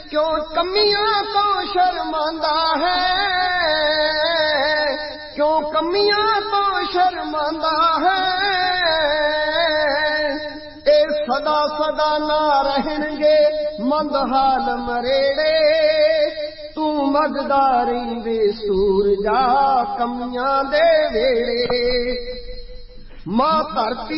क्यों कमियां तो शर्मांदा है, क्यों कमियां तो शर्मांदा है। ए सदा सदा ना रहणगे मंदहाल मरेड़े, तू मजदारी वे सूरजा कमियां दे वेड़े। मां धरती